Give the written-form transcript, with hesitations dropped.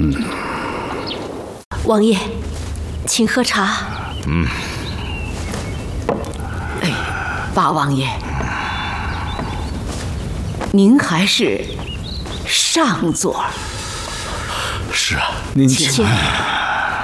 王爷，请喝茶。 八王爷，您还是上座。 是啊，您请。